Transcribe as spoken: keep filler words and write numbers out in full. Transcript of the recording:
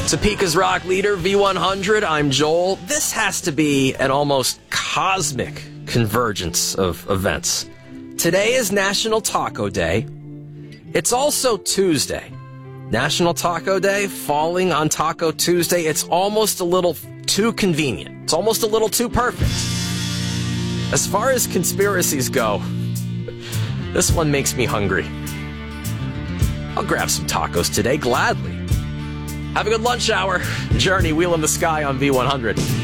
Topeka's rock leader, V one hundred. I'm Joel. This has to be an almost cosmic convergence of events. Today is National Taco Day. It's also Tuesday. National Taco Day falling on Taco Tuesday. It's almost a little too convenient. It's almost a little too perfect. As far as conspiracies go, this one makes me hungry. I'll grab some tacos today, gladly. Have a good lunch hour. Journey, Wheel in the Sky on V one hundred.